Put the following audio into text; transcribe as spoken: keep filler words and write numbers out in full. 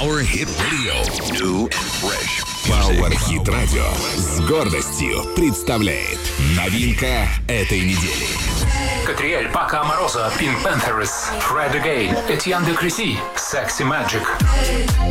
Power Hit Radio. New and fresh. Power Hit Radio с гордостью представляет новинка этой недели. Катриэль, Пако Аморозо, Pink Panthers, Fred Again, Etienne de Crécy, Sexy Magic.